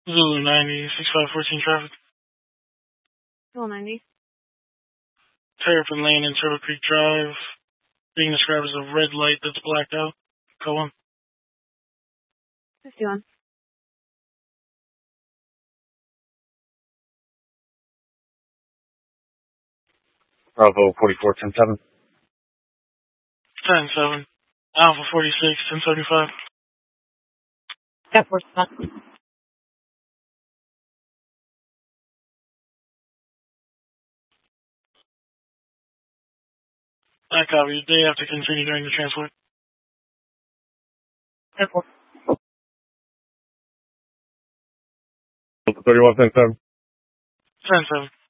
Zulu 90, 6514 traffic. Zulu 90. Terrapin Lane and Turtle Creek Drive. Being described as a red light that's blacked out. Go on. 51. Bravo 44, 10-7. 10-7. Alpha 46, 1075. Step 47. I copy. They have to continue during the transport. Step 4. 31, 10-7. 10-7.